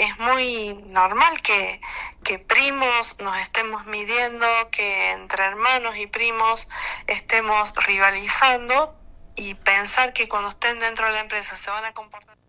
es muy normal que primos nos estemos midiendo, que entre hermanos y primos estemos rivalizando y pensar que cuando estén dentro de la empresa se van a comportar